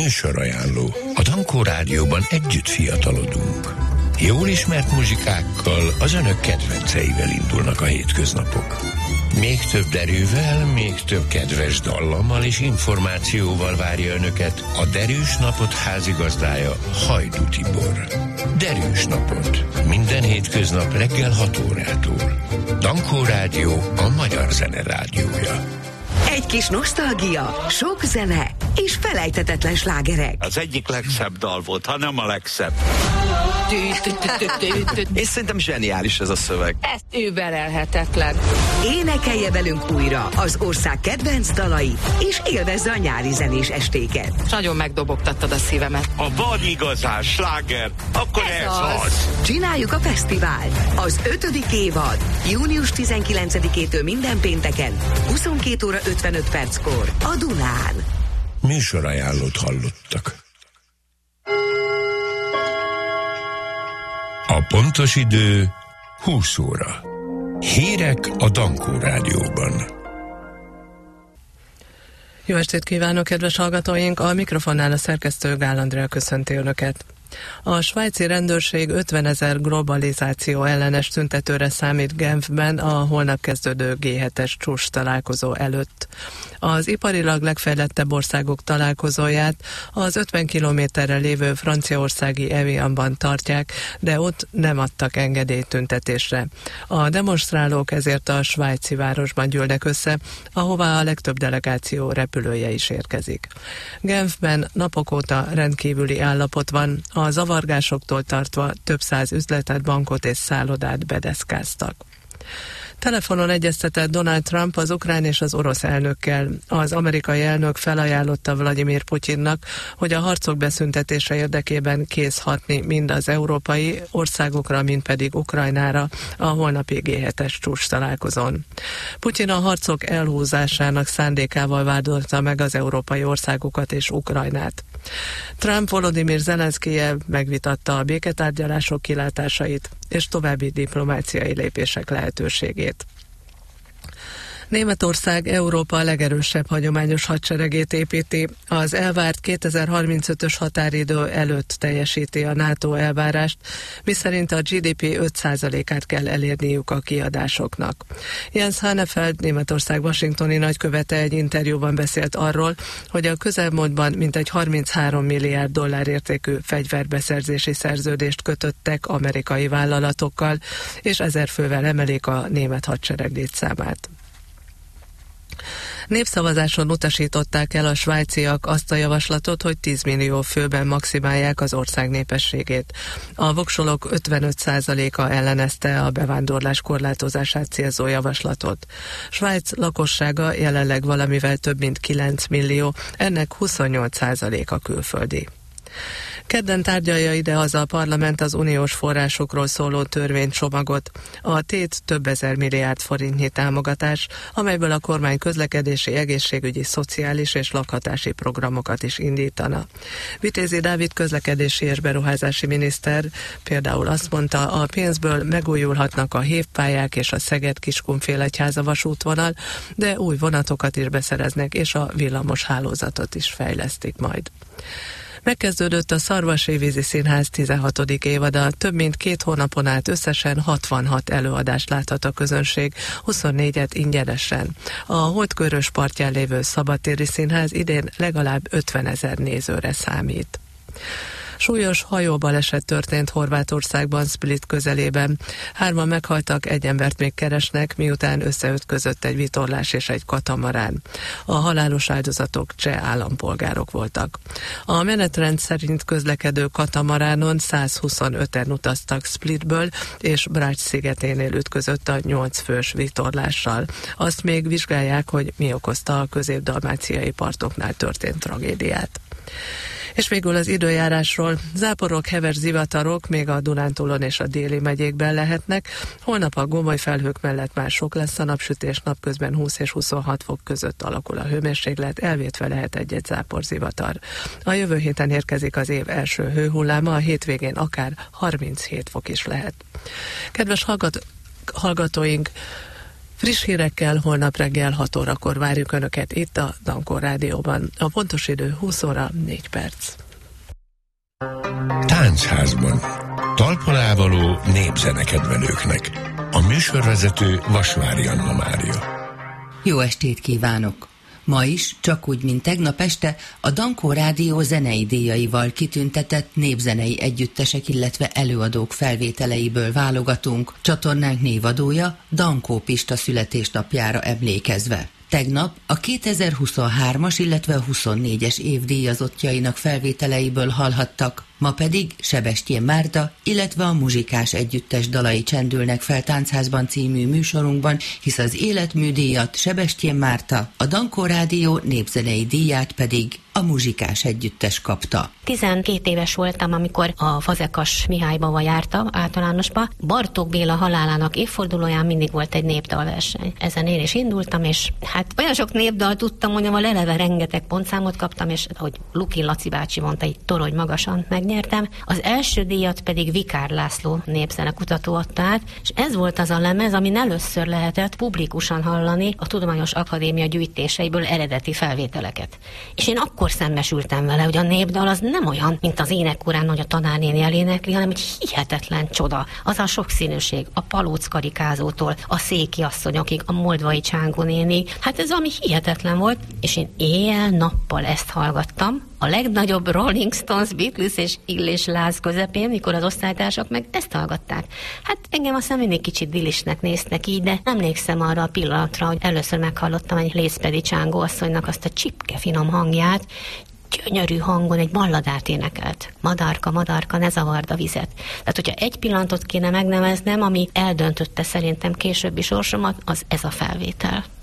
Műsorajánló. A Dankó Rádióban együtt fiatalodunk. Jól ismert muzsikákkal, az önök kedvenceivel indulnak a hétköznapok. Még több derűvel, még több kedves dallammal és információval várja önöket a Derűs Napot házigazdája, Hajdú Tibor. Derűs Napot. Minden hétköznap reggel 6 órától. Dankó Rádió, a magyar zene rádiója. Egy kis nosztalgia, sok zene és felejthetetlen slágerek. Az egyik legszebb dal volt, ha nem a legszebb. És szerintem zseniális ez a szöveg. Ez überelhetetlen. Énekelje velünk újra az ország kedvenc dalait, és élvezze a nyári zenés estéket. Nagyon megdobogtattad a szívemet. A van igazán sláger, akkor ez az. Csináljuk a fesztivált. Az 5. évad. Június 19-től minden pénteken, 22 óra 55 perckor a Dunán. Műsorajánlót hallottak. A pontos idő 20 óra. Hírek a Dankó Rádióban. Jó estét kívánok, kedves hallgatóink! A mikrofonnál a szerkesztő Gál Andrea köszönti önöket. A svájci rendőrség 50 000 globalizáció ellenes tüntetőre számít Genfben a holnap kezdődő G7-es csúcs találkozó előtt. Az iparilag legfejlettebb országok találkozóját az 50 kilométerre lévő franciaországi Evianban tartják, de ott nem adtak engedélyt tüntetésre. A demonstrálók ezért a svájci városban gyűlnek össze, ahová a legtöbb delegáció repülője is érkezik. Genfben napok óta rendkívüli állapot van, a zavargásoktól tartva több száz üzletet, bankot és szállodát bedeszkáztak. Telefonon egyeztetett Donald Trump az ukrán és az orosz elnökkel. Az amerikai elnök felajánlotta Vladimir Putyinnak, hogy a harcok beszüntetése érdekében kész hatni mind az európai országokra, mind pedig Ukrajnára a holnapi G7-es csúcs találkozón. Putyin a harcok elhúzásának szándékával vádolta meg az európai országokat és Ukrajnát. Trump Volodymyr Zelenszkijjel megvitatta a béketárgyalások kilátásait és további diplomáciai lépések lehetőségét. Németország Európa legerősebb hagyományos hadseregét építi. Az elvárt 2035-ös határidő előtt teljesíti a NATO elvárást, miszerint a GDP 5%-át kell elérniük a kiadásoknak. Jens Hannefeld, Németország washingtoni nagykövete egy interjúban beszélt arról, hogy a közelmúltban mintegy 33 milliárd dollár értékű fegyverbeszerzési szerződést kötöttek amerikai vállalatokkal, és 1000 fővel emelik a német hadsereg létszámát. Népszavazáson utasították el a svájciak azt a javaslatot, hogy 10 millió főben maximálják az ország népességét. A voksolok 55%-a ellenezte a bevándorlás korlátozását célzó javaslatot. Svájc lakossága jelenleg valamivel több mint 9 millió, ennek 28%-a külföldi. Kedden tárgyalja idehaza a parlament az uniós forrásokról szóló törvénycsomagot. A tét több ezer milliárd forintnyi támogatás, amelyből a kormány közlekedési, egészségügyi, szociális és lakhatási programokat is indítana. Vitézi Dávid közlekedési és beruházási miniszter például azt mondta, a pénzből megújulhatnak a hévpályák és a Szeged-Kiskunfélegyháza vasútvonal, de új vonatokat is beszereznek, és a villamos hálózatot is fejlesztik majd. Megkezdődött a Szarvasi Vízi Színház 16. évada, több mint 2 hónapon át összesen 66 előadást láthat a közönség, 24-et ingyenesen. A Holdkörös partján lévő Szabadtéri Színház idén legalább 50 000 nézőre számít. Súlyos hajóbaleset történt Horvátországban, Split közelében. 3 meghaltak, 1 embert még keresnek, miután összeütközött egy vitorlás és egy katamarán. A halálos áldozatok cseh állampolgárok voltak. A menetrend szerint közlekedő katamaránon 125-en utaztak Splitből, és Brač szigeténél ütközött a 8 fős vitorlással. Azt még vizsgálják, hogy mi okozta a közép-dalmáciai partoknál történt tragédiát. És végül az időjárásról. Záporok, heves zivatarok még a Dunántúlon és a déli megyékben lehetnek. Holnap a gomoly felhők mellett már sok lesz a napsütés, napközben 20 és 26 fok között alakul a hőmérséklet, elvétve lehet egy-egy záporzivatar. A jövő héten érkezik az év első hőhulláma, a hétvégén akár 37 fok is lehet. Kedves hallgatóink, Friss hírekkel holnap reggel 6 órakor várjuk Önöket itt a Dankó Rádióban. A pontos idő 20 óra 4 perc. Táncházban. Talpalávaló népzenekedvelőknek. A műsorvezető Vasvári Anna Mária. Jó estét kívánok! Ma is, csak úgy, mint tegnap este, a Dankó Rádió zenei díjaival kitüntetett népzenei együttesek, illetve előadók felvételeiből válogatunk, csatornánk névadója Dankó Pista születésnapjára emlékezve. Tegnap a 2023-as, illetve a 24-es év díjazottjainak felvételeiből hallhattak, ma pedig Sebestyén Márta, illetve a Muzsikás Együttes dalai csendülnek fel Táncházban című műsorunkban, hisz az életműdíjat Sebestyén Márta, a Dankó Rádió népzenei díját pedig a Muzsikás Együttes kapta. 12 éves voltam, amikor a Fazekas Mihályba jártam, általánosba. Bartók Béla halálának évfordulóján mindig volt egy népdalverseny. Ezen én is indultam, és hát olyan sok népdal tudtam, hogy eleve rengeteg pontszámot kaptam, és ahogy Luki Laci bácsi mondta, így torony magasan megnyertem. Az első díjat pedig Vikár László népzenekutató adta át, és ez volt az a lemez, amin először lehetett publikusan hallani a Tudományos Akadémia gyűjtéseiből eredeti felvételeket. És én akkor szembesültem vele, hogy a népdal az nem olyan, mint az énekórán, hogy a tanárnéni elénekli, hanem egy hihetetlen csoda. Az a sokszínűség, a Palóc karikázótól, a Széki asszonyokig, a Moldvai Csángó nénig. Hát ez ami hihetetlen volt, és én éjjel-nappal ezt hallgattam, a legnagyobb Rolling Stones, Beatles és Illés láz közepén, mikor az osztálytársak meg ezt hallgatták. Hát engem aztán mindig kicsit dilisnek néztek így, de emlékszem arra a pillanatra, hogy először meghallottam egy Lészpedi Csángó asszonynak azt a csipke finom hangját, gyönyörű hangon egy balladát énekelt. Madarka, madarka, ne zavard a vizet. Tehát, hogyha egy pillanatot kéne megneveznem, ami eldöntötte szerintem későbbi sorsomat, az ez a felvétel.